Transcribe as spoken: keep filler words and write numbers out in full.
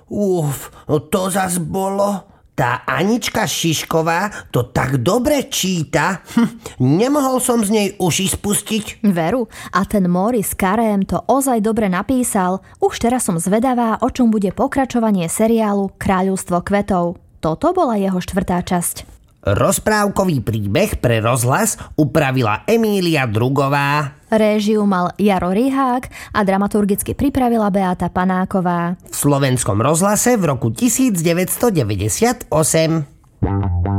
Uf, to zas bolo. Tá Anička Šišková to tak dobre číta. Hm, nemohol som z nej uši spustiť. Veru, a ten Maurice Carême to ozaj dobre napísal. Už teraz som zvedavá, o čom bude pokračovanie seriálu Kráľovstvo kvetov. Toto bola jeho štvrtá časť. Rozprávkový príbeh pre rozhlas upravila Emília Drugová. Réžiu mal Jaro Rihák a dramaturgicky pripravila Beáta Panáková. V Slovenskom rozhlase v roku devätnásťstodeväťdesiatosem.